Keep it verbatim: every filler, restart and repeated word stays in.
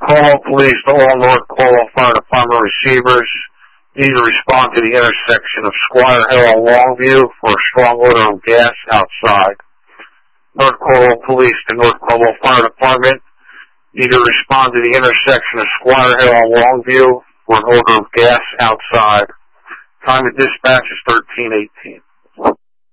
Cornwall Police to all North Cornwall Fire Department receivers. Need to respond to the intersection of Squire Hill and Longview for a strong odor of gas outside. North Cornwall Police to North Cornwall Fire Department. Need to respond to the intersection of Squire Hill and Longview for an odor of gas outside. Time of dispatch is thirteen eighteen.